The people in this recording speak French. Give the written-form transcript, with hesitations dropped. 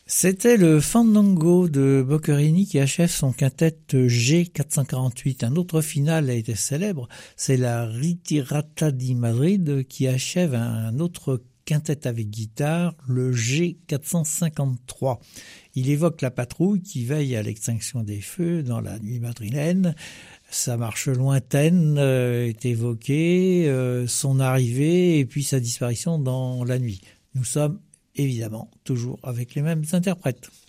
C'était le Fandango de Boccherini qui achève son quintet G448. Un autre final a été célèbre, c'est la Ritirata di Madrid qui achève un autre quintet avec guitare, le G453. Il évoque la patrouille qui veille à l'extinction des feux dans la nuit madrilène. Sa marche lointaine est évoquée, son arrivée et puis sa disparition dans la nuit. Nous sommes évidemment toujours avec les mêmes interprètes.